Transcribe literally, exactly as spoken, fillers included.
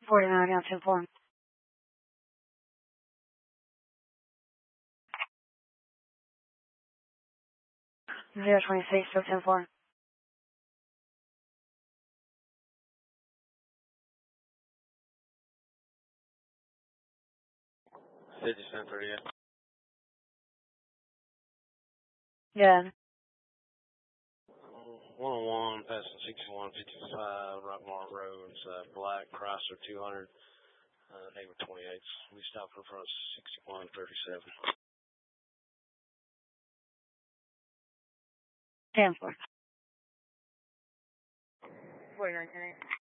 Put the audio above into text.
forty-nine, down ten four. zero twenty-six, still ten four. fifty-seven thirty-eight. Yeah. one oh one, passing sixty-one fifty-five, Rockmart Road, uh, Black Chrysler two hundred, uh, neighbor twenty-eight. We stopped in front of sixty-one thirty-seven. ten four. forty-nine ten eight.